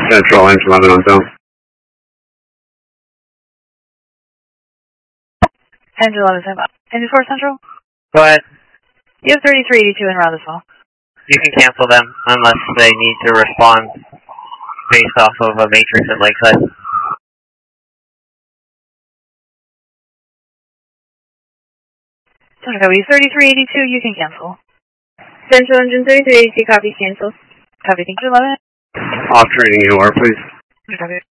Central, engine 11 on zone. Engine 11, engine 4 Central? Go ahead. You have 3382 en route as well. You can cancel them unless they need to respond based off of a matrix at Lakeside. Central, you 3382, you can cancel. Central engine 3382, copy, cancel. Copy, thank you, 11. Off training, you are, please. Copy.